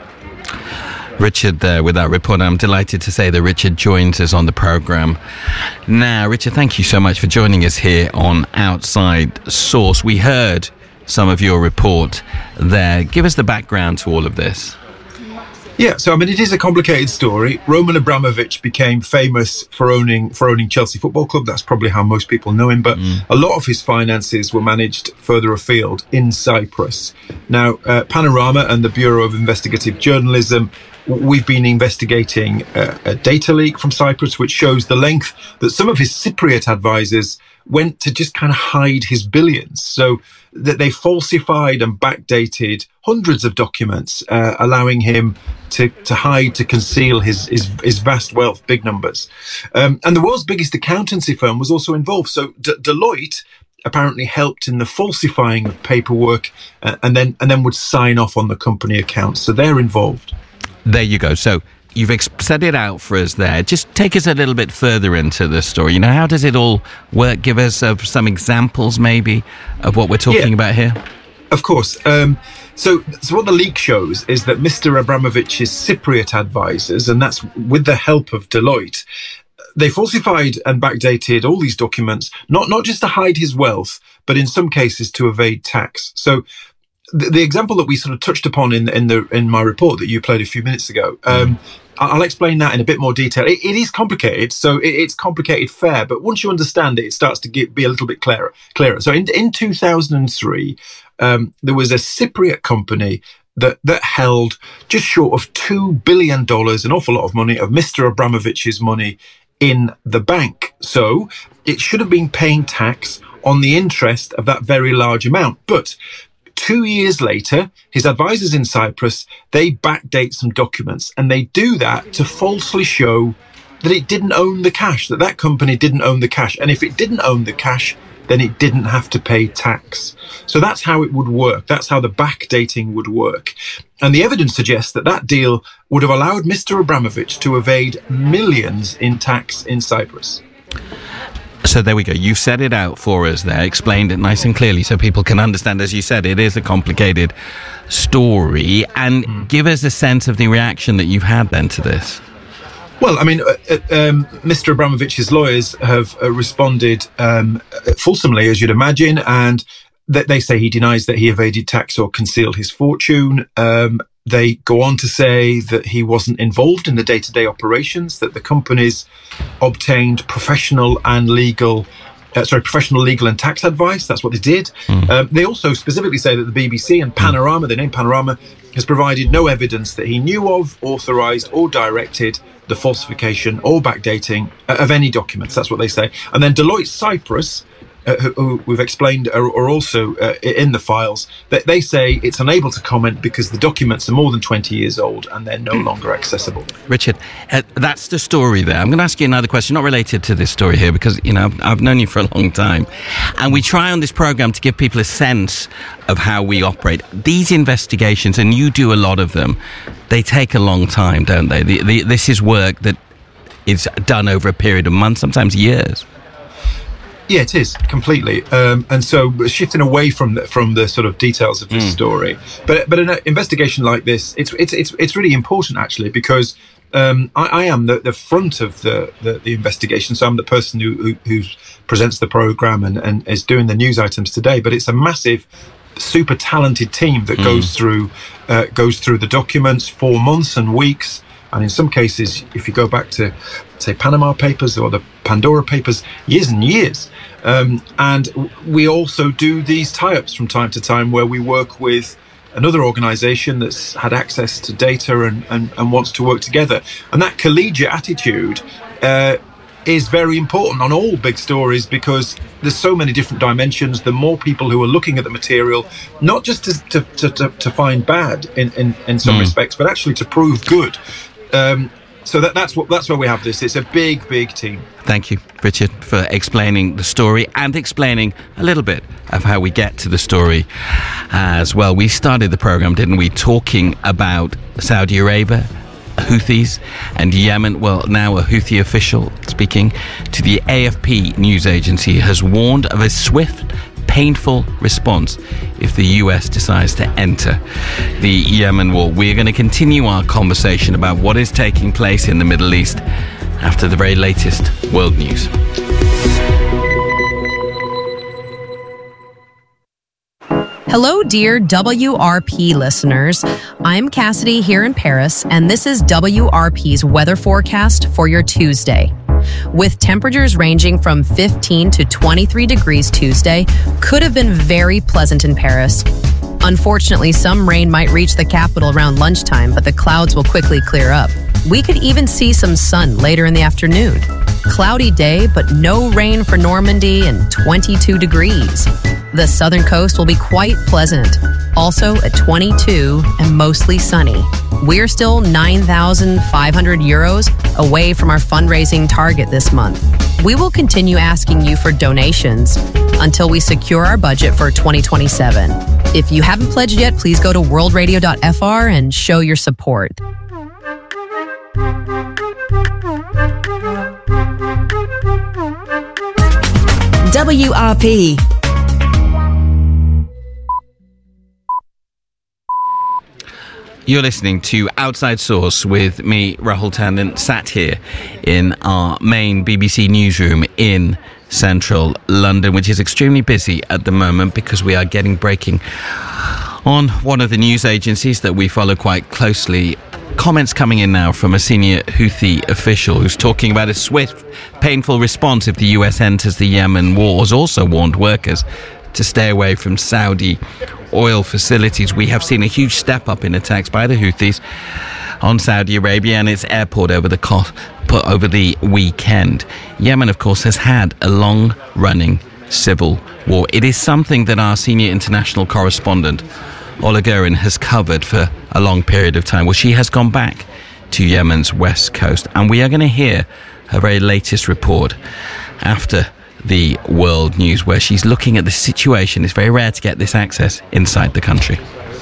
S2: Richard there with that report. I'm delighted to say that Richard joins us on the programme now. Richard, thank you so much for joining us here on Outside Source. We heard some of your report there. Give us the background to all of this.
S16: Yeah, so I mean, it is a complicated story. Roman Abramovich became famous for owning for owning Chelsea Football Club. That's probably how most people know him. But mm. a lot of his finances were managed further afield in Cyprus. Now, uh, Panorama and the Bureau of Investigative Journalism, we've been investigating a, a data leak from Cyprus, which shows the length that some of his Cypriot advisors went to just kind of hide his billions. So that they falsified and backdated hundreds of documents, uh, allowing him to, to hide, to conceal his, his, his vast wealth, big numbers. Um, and the world's biggest accountancy firm was also involved. So D- Deloitte apparently helped in the falsifying of paperwork uh, and then and then would sign off on the company accounts. So they're involved.
S2: There you go. So you've ex- set it out for us there. Just take us a little bit further into the story. You know, how does it all work? Give us uh, some examples, maybe, of what we're talking yeah, about here.
S16: Of course. Um, so, so what the leak shows is that Mister Abramovich's Cypriot advisors, and that's with the help of Deloitte, they falsified and backdated all these documents, not not just to hide his wealth, but in some cases to evade tax. So the, the example that we sort of touched upon in in the in my report that you played a few minutes ago, um, I'll explain that in a bit more detail. It, it is complicated, so it, it's complicated fair, but once you understand it, it starts to get, be a little bit clearer. Clearer. So in in two thousand three, um, there was a Cypriot company that that held just short of two billion dollars, an awful lot of money, of Mister Abramovich's money in the bank. So it should have been paying tax on the interest of that very large amount. But two years later, his advisors in Cyprus, they backdate some documents, and they do that to falsely show that it didn't own the cash, that that company didn't own the cash. And if it didn't own the cash, then it didn't have to pay tax. So that's how it would work. That's how the backdating would work. And the evidence suggests that that deal would have allowed Mister Abramovich to evade millions in tax in Cyprus.
S2: So there we go. You've set it out for us there, explained it nice and clearly so people can understand. As you said, it is a complicated story. And mm. give us a sense of the reaction that you've had then to this.
S16: Well, I mean, uh, um, Mister Abramovich's lawyers have uh, responded um, fulsomely, as you'd imagine, and th- they say he denies that he evaded tax or concealed his fortune. Um, they go on to say that he wasn't involved in the day-to-day operations, that the companies obtained professional and legal Uh, sorry, professional legal and tax advice. That's what they did. Mm. Um, they also specifically say that the B B C and Panorama, the name Panorama, has provided no evidence that he knew of, authorised or directed the falsification or backdating uh, of any documents. That's what they say. And then Deloitte Cyprus, uh, who, who we've explained are, are also uh, in the files, that they say it's unable to comment because the documents are more than twenty years old and they're no longer accessible.
S2: Richard, uh, that's the story there. I'm going to ask you another question, not related to this story here, because, you know, I've, I've known you for a long time. And we try on this programme to give people a sense of how we operate. These investigations, and you do a lot of them, they take a long time, don't they? The, the, this is work that is done over a period of months, sometimes years.
S16: Yeah, it is completely, um, and so shifting away from the, from the sort of details of this mm. story, but but an investigation like this, it's it's it's it's really important actually, because um, I, I am the, the front of the, the, the investigation, so I'm the person who who, who presents the program and, and is doing the news items today. But it's a massive, super talented team that mm. goes through uh, goes through the documents for months and weeks. And in some cases, if you go back to, say, Panama Papers or the Pandora Papers, years and years. Um, and we also do these tie-ups from time to time where we work with another organisation that's had access to data and, and, and wants to work together. And that collegiate attitude uh, is very important on all big stories, because there's so many different dimensions. The more people who are looking at the material, not just to, to, to, to, to find bad in, in, in some mm. respects, but actually to prove good. Um, so that, that's what that's where we have this. It's a big, big team.
S2: Thank you, Richard, for explaining the story and explaining a little bit of how we get to the story as well. We started the programme, didn't we, talking about Saudi Arabia, Houthis and Yemen. Well, now a Houthi official speaking to the A F P news agency has warned of a swift, painful response if the U S decides to enter the Yemen war. We're going to continue our conversation about what is taking place in the Middle East after the very latest world news.
S17: Hello, dear W R P listeners. I'm Cassidy here in Paris, and this is W R P's weather forecast for your Tuesday. With temperatures ranging from fifteen to twenty-three degrees Tuesday, could have been very pleasant in Paris. Unfortunately, some rain might reach the capital around lunchtime, but the clouds will quickly clear up. We could even see some sun later in the afternoon. Cloudy day, but no rain for Normandy and twenty-two degrees. The southern coast will be quite pleasant, also at twenty-two and mostly sunny. We're still nine thousand five hundred euros away from our fundraising target this month. We will continue asking you for donations until we secure our budget for twenty twenty-seven. If you haven't pledged yet, please go to world radio dot f r and show your support.
S18: W R P.
S2: You're listening to Outside Source with me, Rahul Tandon, sat here in our main B B C newsroom in central London, which is extremely busy at the moment because we are getting breaking on one of the news agencies that we follow quite closely. Comments coming in now from a senior Houthi official who's talking about a swift, painful response if the U S enters the Yemen war. Has also warned workers to stay away from Saudi oil facilities. We have seen a huge step up in attacks by the Houthis on Saudi Arabia and its airport over the co- over the weekend. Yemen, of course, has had a long-running civil war. It is something that our senior international correspondent, Ola Gurin, has covered for a long period of time. Well, she has gone back to Yemen's west coast, and we are going to hear her very latest report after the world news, where she's looking at the situation. It's very rare to get this access inside the country.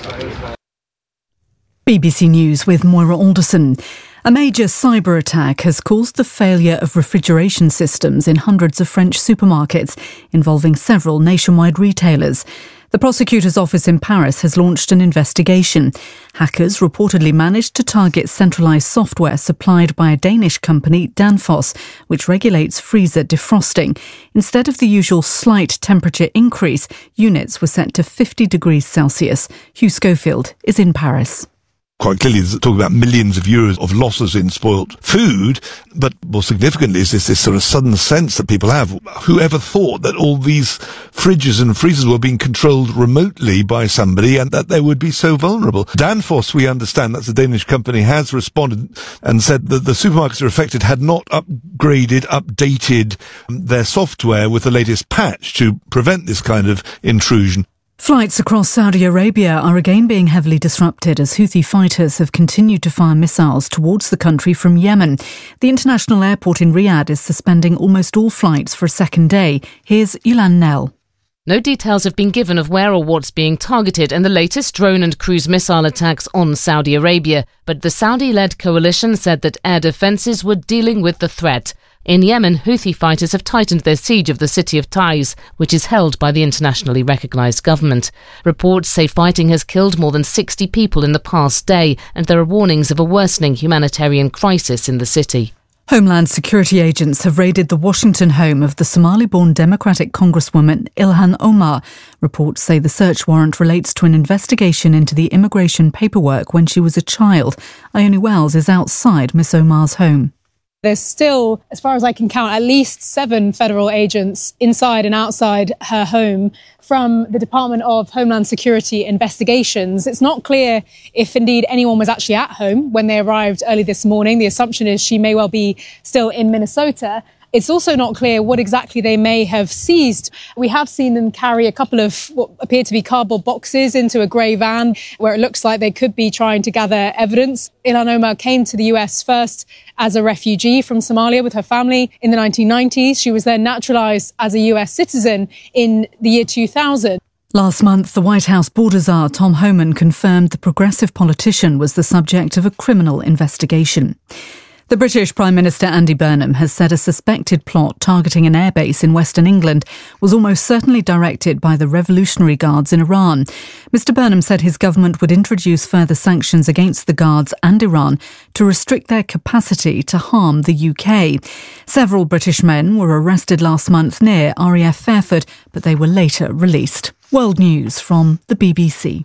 S9: B B C News with Moira Alderson. A major cyber attack has caused the failure of refrigeration systems in hundreds of French supermarkets, involving several nationwide retailers. The prosecutor's office in Paris has launched an investigation. Hackers reportedly managed to target centralised software supplied by a Danish company, Danfoss, which regulates freezer defrosting. Instead of the usual slight temperature increase, units were set to fifty degrees Celsius. Hugh Schofield is in Paris.
S19: Quite clearly, there's talking about millions of euros of losses in spoilt food, but more significantly is this, this sort of sudden sense that people have. Whoever thought that all these fridges and freezers were being controlled remotely by somebody and that they would be so vulnerable? Danfoss, we understand, that's a Danish company, has responded and said that the supermarkets that are affected had not upgraded, updated their software with the latest patch to prevent this kind of intrusion.
S9: Flights across Saudi Arabia are again being heavily disrupted as Houthi fighters have continued to fire missiles towards the country from Yemen. The international airport in Riyadh is suspending almost all flights for a second day. Here's Yulan Nell.
S20: No details have been given of where or what's being targeted in the latest drone and cruise missile attacks on Saudi Arabia, but the Saudi-led coalition said that air defences were dealing with the threat. In Yemen, Houthi fighters have tightened their siege of the city of Taiz, which is held by the internationally recognised government. Reports say fighting has killed more than sixty people in the past day, and there are warnings of a worsening humanitarian crisis in the city.
S9: Homeland Security agents have raided the Washington home of the Somali-born Democratic Congresswoman Ilhan Omar. Reports say the search warrant relates to an investigation into the immigration paperwork when she was a child. Ione Wells is outside Miss Omar's home.
S21: There's still, as far as I can count, at least seven federal agents inside and outside her home from the Department of Homeland Security investigations. It's not clear if indeed anyone was actually at home when they arrived early this morning. The assumption is she may well be still in Minnesota. It's also not clear what exactly they may have seized. We have seen them carry a couple of what appear to be cardboard boxes into a grey van where it looks like they could be trying to gather evidence. Ilhan Omar came to the U S first as a refugee from Somalia with her family in the nineteen nineties. She was then naturalised as a U S citizen in the year two thousand.
S9: Last month, the White House border czar Tom Homan confirmed the progressive politician was the subject of a criminal investigation. The British Prime Minister Andy Burnham has said a suspected plot targeting an airbase in Western England was almost certainly directed by the Revolutionary Guards in Iran. Mister Burnham said his government would introduce further sanctions against the Guards and Iran to restrict their capacity to harm the U K. Several British men were arrested last month near R A F Fairford, but they were later released. World News from the B B C.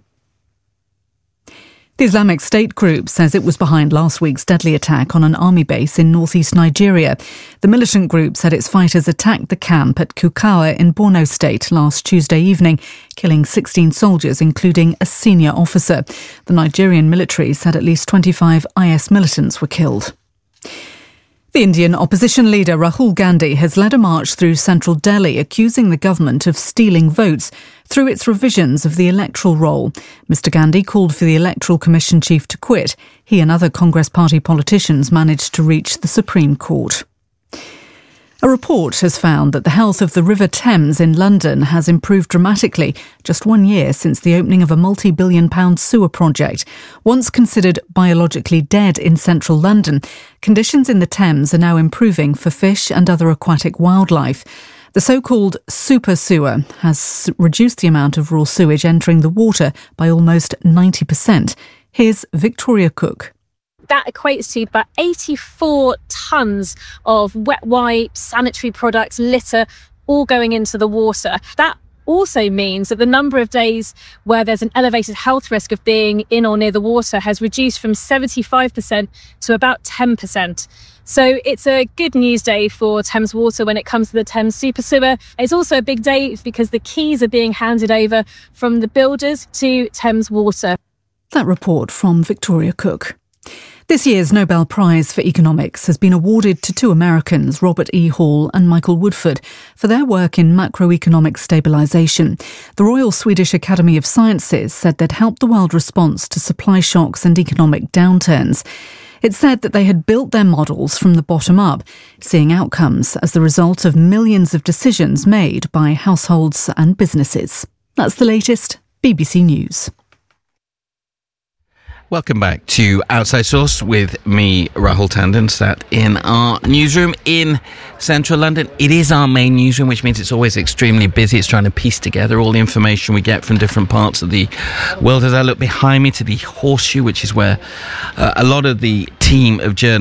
S9: The Islamic State group says it was behind last week's deadly attack on an army base in northeast Nigeria. The militant group said its fighters attacked the camp at Kukawa in Borno State last Tuesday evening, killing sixteen soldiers, including a senior officer. The Nigerian military said at least twenty-five I S militants were killed. The Indian opposition leader Rahul Gandhi has led a march through central Delhi accusing the government of stealing votes through its revisions of the electoral roll. Mister Gandhi called for the Electoral Commission chief to quit. He and other Congress party politicians managed to reach the Supreme Court. A report has found that the health of the River Thames in London has improved dramatically just one year since the opening of a multi-billion pound sewer project. Once considered biologically dead in central London, conditions in the Thames are now improving for fish and other aquatic wildlife. The so-called super sewer has reduced the amount of raw sewage entering the water by almost ninety percent. Here's Victoria Cook.
S22: That equates to about eighty-four tonnes of wet wipes, sanitary products, litter, all going into the water. That also means that the number of days where there's an elevated health risk of being in or near the water has reduced from seventy-five percent to about ten percent. So it's a good news day for Thames Water when it comes to the Thames Super Sewer. It's also a big day because the keys are being handed over from the builders to Thames Water.
S9: That report from Victoria Cook. This year's Nobel Prize for Economics has been awarded to two Americans, Robert E. Hall and Michael Woodford, for their work in macroeconomic stabilisation. The Royal Swedish Academy of Sciences said they'd helped the world response to supply shocks and economic downturns. It said that they had built their models from the bottom up, seeing outcomes as the result of millions of decisions made by households and businesses. That's the latest. B B C News.
S2: Welcome back to Outside Source with me, Rahul Tandon, sat in our newsroom in central London. It is our main newsroom, which means it's always extremely busy. It's trying to piece together all the information we get from different parts of the world. As I look behind me to the Horseshoe, which is where uh, a lot of the team of journalists